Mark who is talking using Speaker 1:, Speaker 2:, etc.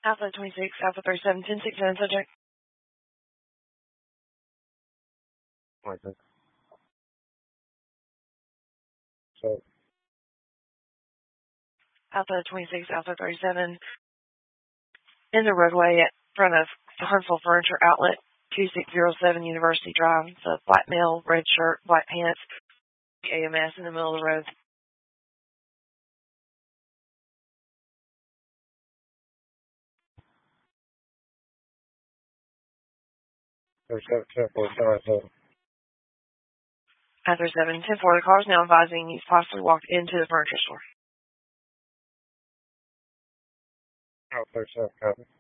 Speaker 1: Alpha 26, Alpha 37, 1069 subject.
Speaker 2: 26. So,
Speaker 1: Alpha 26, Alpha 37, in the roadway in front of the Huntsville Furniture Outlet, 2607 University Drive. It's a black male, red shirt, black pants, AMS in the middle of the road.
Speaker 2: 37, 10,
Speaker 1: 937, 10-4. The car is now advising he's possibly walked into the furniture store.
Speaker 2: Alpha 37, copy.